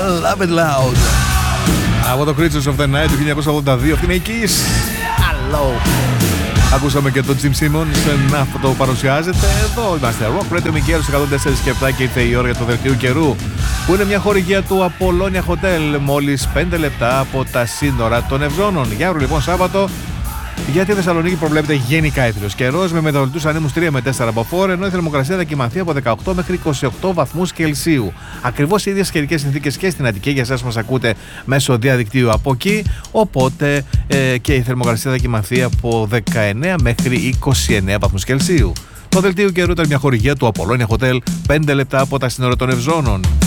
Love It Loud. Από το Creatures of the Night του 1982. Αυτή είναι η Kiss. Hello. Ακούσαμε και τον Jim Simmons να το παρουσιάζεται. Εδώ είμαστε. Rock Radio Miguel 104 και 7 και ήρθε η ώρα για το δελτίο καιρού, που είναι μια χορηγία του Apollonia Hotel, μόλις 5 λεπτά από τα σύνορα των Ευζώνων. Για αύριο λοιπόν Σάββατο, για τη Θεσσαλονίκη προβλέπεται γενικά έθριος καιρός με μεταβλητούς ανέμους 3 με 4 από φόρ, ενώ η θερμοκρασία θα κοιμανθεί από 18 μέχρι 28 βαθμούς Κελσίου. Ακριβώς οι ίδιες καιρικές συνθήκες και στην Αττική για εσάς που μας ακούτε μέσω διαδικτύου από εκεί. Οπότε και η θερμοκρασία θα κοιμανθεί από 19 μέχρι 29 βαθμούς Κελσίου. Το δελτίο καιρού ήταν μια χορηγία του Apollonia Hotel 5 λεπτά από τα σύνορα των Ευζώνων.